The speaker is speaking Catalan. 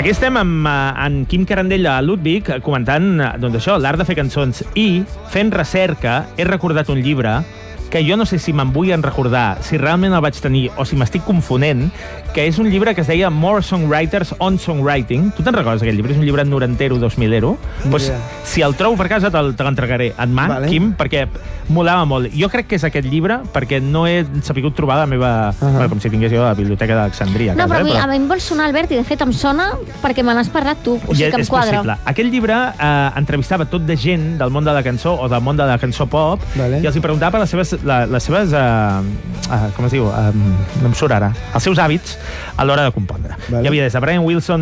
Aquí estem amb en Quim Carandell a Ludwig comentant doncs això, l'art de fer cançons, i fent recerca he recordat un llibre que jo no sé si me'n vull recordar, si realment el vaig tenir o si m'estic confonent, que és un llibre que es deia More Songwriters on Songwriting. Tu te'n recordes aquest llibre? És un llibre norantero, 2000ero. Pues, si el trobo per casa te l'entregaré en mà, Quim, perquè molava molt. Jo crec que és aquest llibre perquè no he sabut trobar la meva... com si tingués jo la Biblioteca d'Alexandria. No, però a mi em vol sonar, Albert, i de fet em sona perquè me n'has parlat tu, o sigui que em quadra. És possible. Aquest llibre entrevistava tot de gent del món de la cançó o del món de la cançó pop i els hi preguntava per les seves com es diu? No em surt ara. Els seus hàbits a l'hora de compondre. Hi havia des de Brian Wilson,